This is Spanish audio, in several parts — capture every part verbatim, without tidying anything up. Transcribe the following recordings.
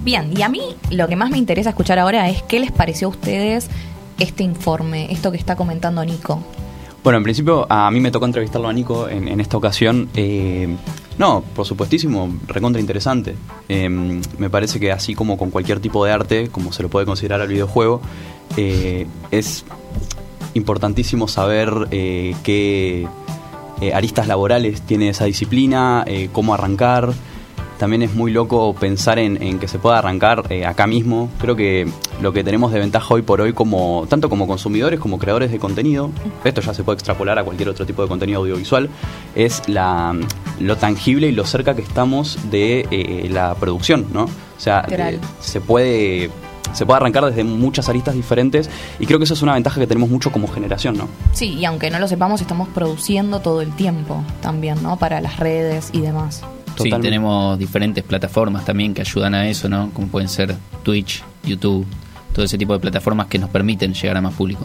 Bien, y a mí lo que más me interesa escuchar ahora es qué les pareció a ustedes este informe, esto que está comentando Nico. Bueno, en principio a mí me tocó entrevistarlo a Nico en, en esta ocasión. Eh, no, por supuestísimo, recontra interesante. Eh, me parece que así como con cualquier tipo de arte, como se lo puede considerar al videojuego, eh, es importantísimo saber eh, qué eh, aristas laborales tiene esa disciplina, eh, cómo arrancar. También es muy loco pensar en, en que se pueda arrancar eh, acá mismo. Creo que lo que tenemos de ventaja hoy por hoy, como tanto como consumidores como creadores de contenido, esto ya se puede extrapolar a cualquier otro tipo de contenido audiovisual, es la, lo tangible y lo cerca que estamos de eh, la producción, ¿no? O sea, de, se puede... se puede arrancar desde muchas aristas diferentes y creo que eso es una ventaja que tenemos mucho como generación, ¿no? Sí, y aunque no lo sepamos, estamos produciendo todo el tiempo también, ¿no? Para las redes y demás. Totalmente. Sí, tenemos diferentes plataformas también que ayudan a eso, ¿no? Como pueden ser Twitch, YouTube, todo ese tipo de plataformas que nos permiten llegar a más público.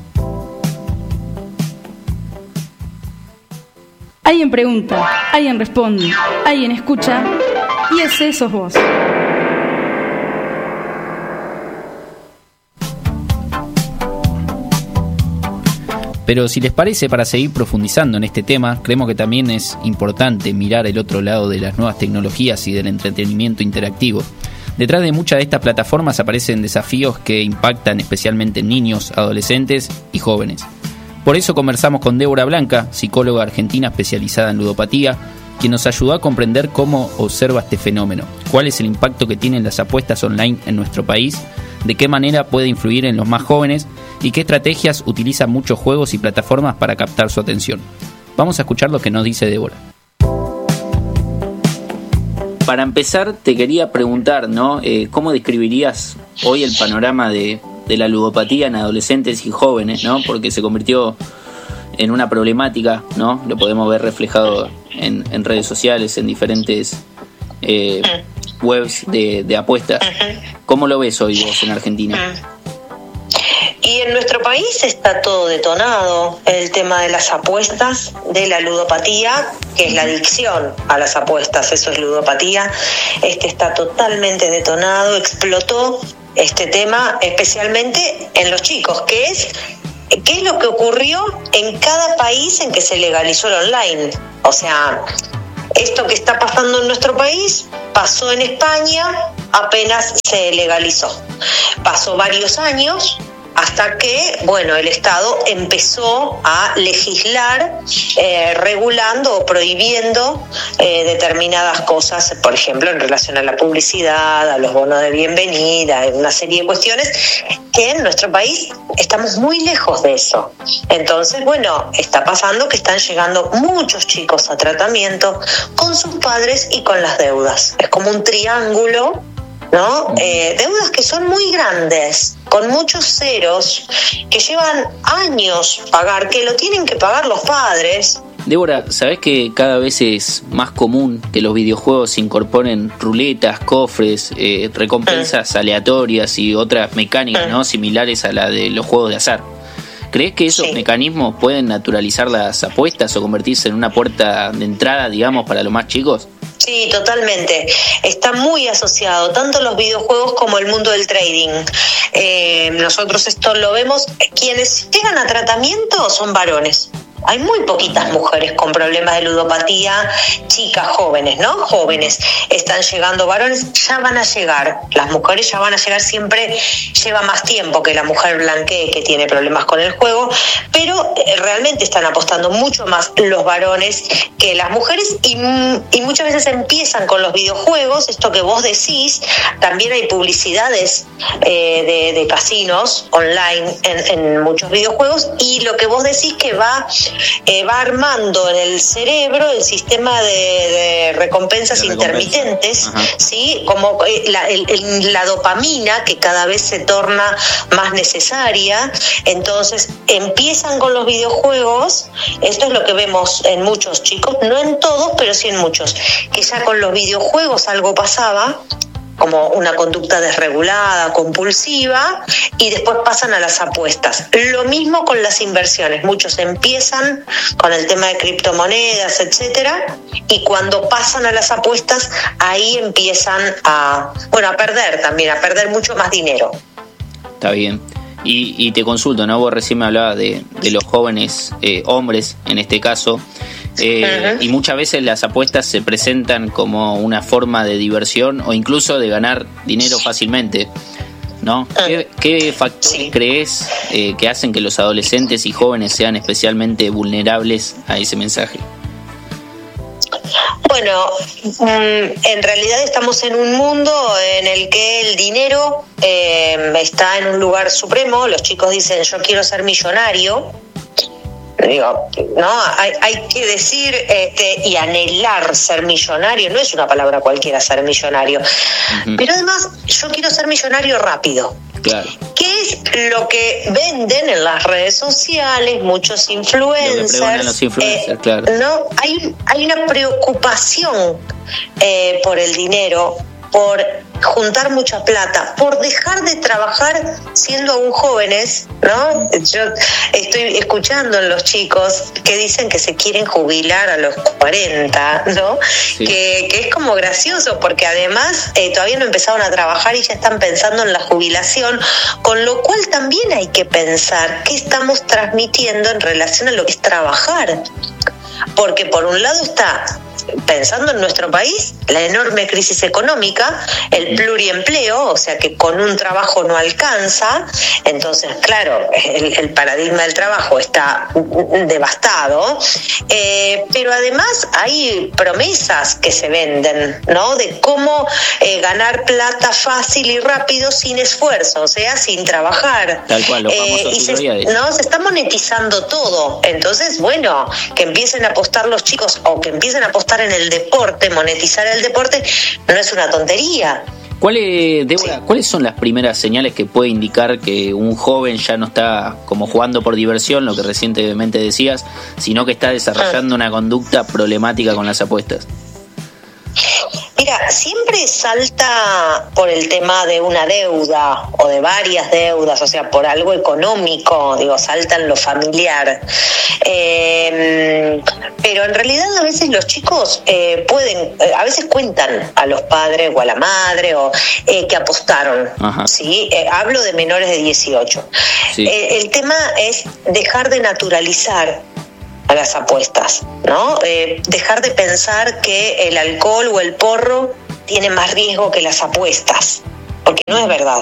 Alguien pregunta, alguien responde, alguien escucha y ese sos vos. Pero si les parece, para seguir profundizando en este tema, creemos que también es importante mirar el otro lado de las nuevas tecnologías y del entretenimiento interactivo. Detrás de muchas de estas plataformas aparecen desafíos que impactan especialmente en niños, adolescentes y jóvenes. Por eso conversamos con Débora Blanca, psicóloga argentina especializada en ludopatía, quien nos ayudó a comprender cómo observa este fenómeno, cuál es el impacto que tienen las apuestas online en nuestro país, de qué manera puede influir en los más jóvenes y qué estrategias utilizan muchos juegos y plataformas para captar su atención. Vamos a escuchar lo que nos dice Débora. Para empezar, te quería preguntar, ¿no? Eh, ¿Cómo describirías hoy el panorama de, de la ludopatía en adolescentes y jóvenes, ¿no? Porque se convirtió en una problemática, ¿no? Lo podemos ver reflejado en, en redes sociales, en diferentes eh, webs de, de apuestas. ¿Cómo lo ves hoy vos en Argentina? Y en nuestro país está todo detonado, el tema de las apuestas, de la ludopatía, que es la adicción a las apuestas, eso es ludopatía. Este está totalmente detonado, explotó este tema, especialmente en los chicos, que es, ¿qué es lo que ocurrió en cada país en que se legalizó el online? O sea, esto que está pasando en nuestro país pasó en España apenas se legalizó. Pasó varios años hasta que, bueno, el Estado empezó a legislar eh, regulando o prohibiendo eh, determinadas cosas, por ejemplo, en relación a la publicidad, a los bonos de bienvenida, una serie de cuestiones que en nuestro país estamos muy lejos de eso. Entonces, bueno, está pasando que están llegando muchos chicos a tratamiento con sus padres y con las deudas. Es como un triángulo, ¿no? Eh, deudas que son muy grandes, con muchos ceros, que llevan años pagar, que lo tienen que pagar los padres. Débora, ¿sabés que cada vez es más común que los videojuegos incorporen ruletas, cofres, eh, recompensas mm. aleatorias y otras mecánicas, mm. ¿no? similares a la de los juegos de azar? ¿Crees que esos sí. mecanismos pueden naturalizar las apuestas o convertirse en una puerta de entrada, digamos, para los más chicos? Sí, totalmente. Está muy asociado tanto los videojuegos como el mundo del trading. Eh, nosotros esto lo vemos. Quienes llegan a tratamiento son varones. Hay muy poquitas mujeres con problemas de ludopatía, chicas jóvenes, ¿no? Jóvenes. Están llegando varones, ya van a llegar. Las mujeres ya van a llegar, siempre lleva más tiempo que la mujer blanquee que tiene problemas con el juego, pero realmente están apostando mucho más los varones que las mujeres y, y muchas veces empiezan con los videojuegos, esto que vos decís. También hay publicidades eh, de, de casinos online en, en muchos videojuegos y lo que vos decís que va... Eh, va armando en el cerebro el sistema de, de recompensas de intermitentes, ¿sí? Como eh, la, el, el, la dopamina que cada vez se torna más necesaria. Entonces empiezan con los videojuegos. Esto es lo que vemos en muchos chicos, no en todos, pero sí en muchos, que ya con los videojuegos algo pasaba como una conducta desregulada, compulsiva, y después pasan a las apuestas. Lo mismo con las inversiones. Muchos empiezan con el tema de criptomonedas, etcétera, y cuando pasan a las apuestas, ahí empiezan a, bueno, a perder también, a perder mucho más dinero. Está bien. Y, y te consulto, ¿no? Vos recién me hablabas de, de los jóvenes eh, hombres, en este caso, eh, uh-huh. y muchas veces las apuestas se presentan como una forma de diversión o incluso de ganar dinero fácilmente, ¿no? Uh-huh. ¿Qué, qué factores sí. crees eh, que hacen que los adolescentes y jóvenes sean especialmente vulnerables a ese mensaje? Bueno, en realidad estamos en un mundo en el que el dinero eh, está en un lugar supremo. Los chicos dicen, yo quiero ser millonario. Digo, no, hay, hay que decir este, y anhelar ser millonario. No es una palabra cualquiera ser millonario. Uh-huh. Pero además, yo quiero ser millonario rápido. Claro. ¿Qué es lo que venden en las redes sociales muchos influencers? Lo que los influencers, eh, claro. No, hay, hay una preocupación eh, por el dinero, por juntar mucha plata, por dejar de trabajar siendo aún jóvenes, ¿no? Yo estoy escuchando en los chicos que dicen que se quieren jubilar a los cuarenta, ¿no? Sí. Que, que es como gracioso, porque además eh, todavía no empezaron a trabajar y ya están pensando en la jubilación, con lo cual también hay que pensar qué estamos transmitiendo en relación a lo que es trabajar. Porque por un lado está, pensando en nuestro país, la enorme crisis económica, el pluriempleo, o sea que con un trabajo no alcanza. Entonces, claro, el, el paradigma del trabajo está devastado, eh, pero además hay promesas que se venden, ¿no? De cómo eh, ganar plata fácil y rápido sin esfuerzo, o sea, sin trabajar. Tal cual, los famosos eh, y se, no, se está monetizando todo. Entonces, bueno, que empiecen a apostar los chicos o que empiecen a apostar en el deporte, monetizar el deporte, no es una tontería. ¿Cuáles, Débora, sí. ¿Cuáles son las primeras señales que puede indicar que un joven ya no está como jugando por diversión, lo que recientemente decías, sino que está desarrollando una conducta problemática con las apuestas? Mira, siempre salta por el tema de una deuda o de varias deudas, o sea, por algo económico, digo, salta en lo familiar. Eh, pero en realidad a veces los chicos eh, pueden, a veces cuentan a los padres o a la madre o eh, que apostaron. Ajá. ¿Sí? Eh, hablo de menores de dieciocho. Sí. Eh, el tema es dejar de naturalizar a las apuestas, ¿no? Eh, dejar de pensar que el alcohol o el porro tiene más riesgo que las apuestas, porque no es verdad.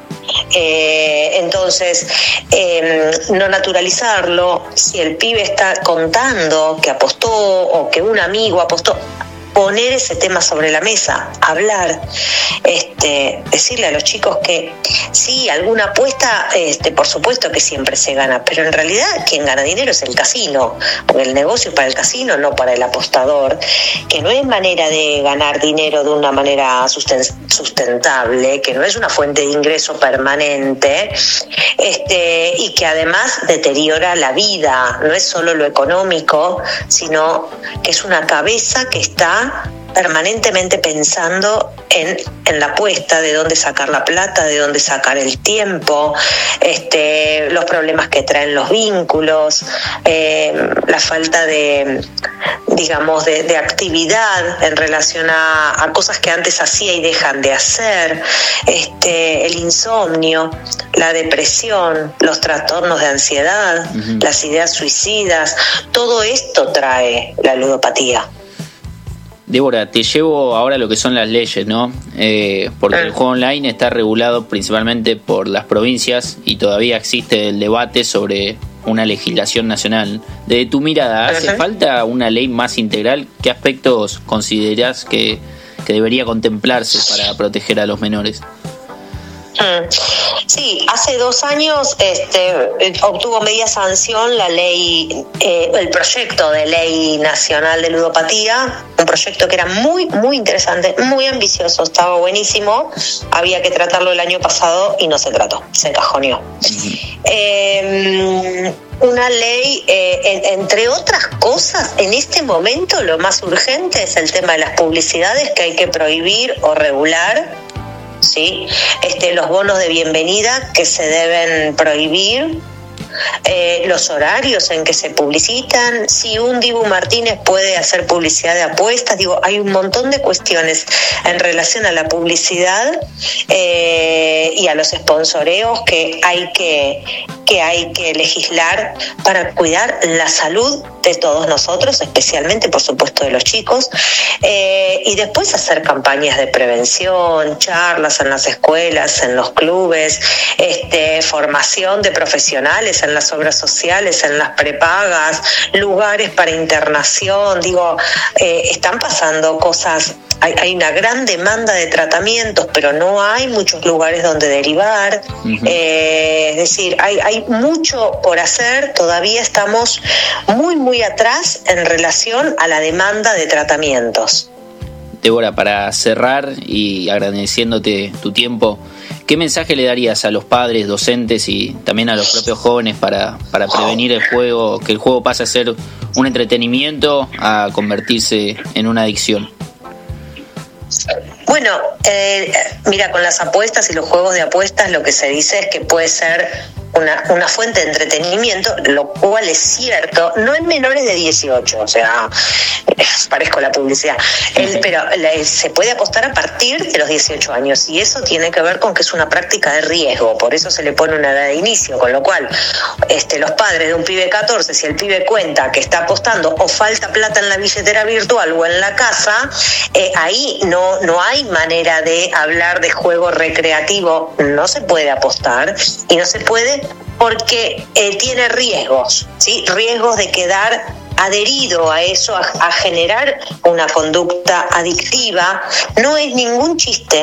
Eh, entonces, eh, no naturalizarlo. Si el pibe está contando que apostó o que un amigo apostó, poner ese tema sobre la mesa, hablar, este, decirle a los chicos que sí, alguna apuesta, este, por supuesto que siempre se gana, pero en realidad quien gana dinero es el casino, porque el negocio es para el casino, no para el apostador, que no es manera de ganar dinero de una manera sustentable, que no es una fuente de ingreso permanente, este, y que además deteriora la vida, no es solo lo económico, sino que es una cabeza que está permanentemente pensando en, en la apuesta, de dónde sacar la plata, de dónde sacar el tiempo, este, los problemas que traen los vínculos, eh, la falta de, digamos, de, de actividad en relación a, a cosas que antes hacía y dejan de hacer, este, el insomnio, la depresión, los trastornos de ansiedad, uh-huh. las ideas suicidas, todo esto trae la ludopatía. Débora, te llevo ahora a lo que son las leyes, ¿no? Eh, porque el juego online está regulado principalmente por las provincias y todavía existe el debate sobre una legislación nacional. Desde tu mirada, ¿hace uh-huh. falta una ley más integral? ¿Qué aspectos considerás que, que debería contemplarse para proteger a los menores? Sí, hace dos años este, obtuvo media sanción la ley, eh, el proyecto de ley nacional de ludopatía, un proyecto que era muy, muy interesante, muy ambicioso, estaba buenísimo, había que tratarlo el año pasado y no se trató, se cajoneó. Uh-huh. Eh, una ley, eh, en, entre otras cosas, en este momento lo más urgente es el tema de las publicidades que hay que prohibir o regular. ¿sí? Este, los bonos de bienvenida que se deben prohibir, eh, los horarios en que se publicitan, si un Dibu Martínez puede hacer publicidad de apuestas. Digo, hay un montón de cuestiones en relación a la publicidad eh, y a los sponsoreos que hay que, que hay que legislar para cuidar la salud de todos nosotros, especialmente, por supuesto, de los chicos, eh, y después hacer campañas de prevención, charlas en las escuelas, en los clubes, este, formación de profesionales en las obras sociales, en las prepagas, lugares para internación. Digo, eh, están pasando cosas. Hay, hay una gran demanda de tratamientos, pero no hay muchos lugares donde derivar. Uh-huh. Eh, es decir, hay, hay mucho por hacer. Todavía estamos muy, muy atrás en relación a la demanda de tratamientos. Débora, para cerrar y agradeciéndote tu tiempo, ¿qué mensaje le darías a los padres, docentes y también a los propios jóvenes para, para prevenir el juego, que el juego pase a ser un entretenimiento a convertirse en una adicción? Bueno, eh, mira, con las apuestas y los juegos de apuestas lo que se dice es que puede ser una, una fuente de entretenimiento, lo cual es cierto, no en menores de dieciocho, o sea, parezco la publicidad, el, pero le, se puede apostar a partir de los dieciocho años, y eso tiene que ver con que es una práctica de riesgo, por eso se le pone una edad de inicio, con lo cual este, los padres de un pibe de catorce, si el pibe cuenta que está apostando o falta plata en la billetera virtual o en la casa, eh, ahí no, no hay manera de hablar de juego recreativo, no se puede apostar y no se puede porque eh, tiene riesgos, ¿sí? Riesgos de quedar adherido a eso, a, a generar una conducta adictiva. No es ningún chiste